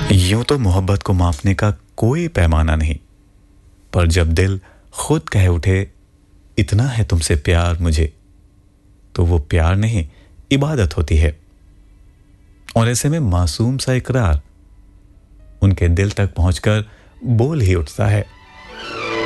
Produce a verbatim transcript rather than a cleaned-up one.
यूं तो मोहब्बत को मापने का कोई पैमाना नहीं, पर जब दिल खुद कह उठे इतना है तुमसे प्यार मुझे, तो वो प्यार नहीं इबादत होती है। और ऐसे में मासूम सा इकरार उनके दिल तक पहुंचकर बोल ही उठता है।